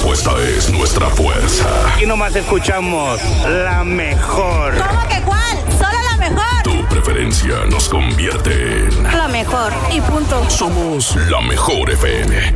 respuesta es nuestra fuerza. Aquí nomás escuchamos la mejor. ¿Cómo que cuál? Solo la mejor. Tu preferencia nos convierte en La mejor y punto. Somos la Mejor FM.